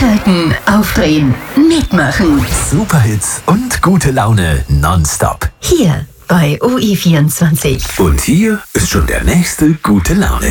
Einschalten, aufdrehen, mitmachen. Superhits und gute Laune nonstop. Hier bei OE24. Und hier ist schon der nächste gute Laune.